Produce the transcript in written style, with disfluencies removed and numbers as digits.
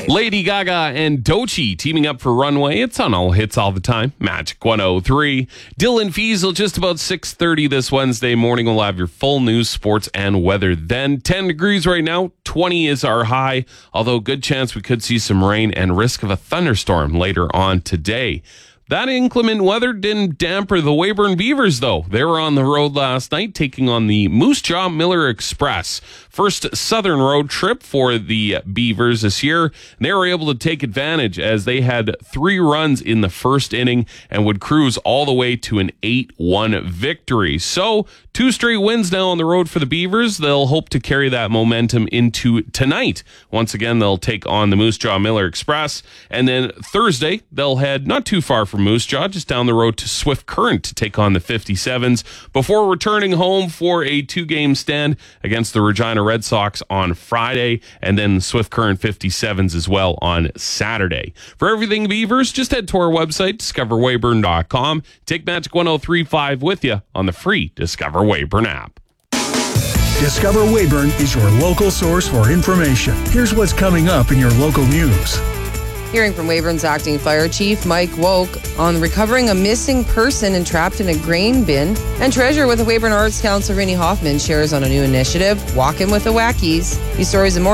Lady Gaga and Doechii teaming up for Runway. It's on all hits all the time. Magic 103. Dylan Fiesel just about 6:30 this Wednesday morning. We'll have your full news, sports, and weather then. 10 degrees right now. 20 is our high, although good chance we could see some rain and risk of a thunderstorm later on today. That inclement weather didn't damper the Weyburn Beavers, though. They were on the road last night, taking on the Moose Jaw Miller Express. First southern road trip for the Beavers this year. They were able to take advantage as they had 3 runs in the first inning and would cruise all the way to an 8-1 victory. So 2 straight wins now on the road for the Beavers. They'll hope to carry that momentum into tonight. Once again, they'll take on the Moose Jaw Miller Express. And then Thursday, they'll head not too far from Moose Jaw, just down the road to Swift Current to take on the 57s before returning home for a 2-game stand against the Regina Red Sox on Friday, and then Swift Current 57s as well on Saturday. For everything Beavers, just head to our website, discoverweyburn.com. Take Magic 103.5 with you on the free Discover Weyburn app. Discover Weyburn is your local source for information. Here's what's coming up in your local news. Hearing from Weyburn's acting fire chief, Mike Woke, on recovering a missing person entrapped in a grain bin. And treasurer with the Weyburn Arts Council, Rinnie Hoffman, shares on a new initiative, Walkin' with the Wackies. These stories and more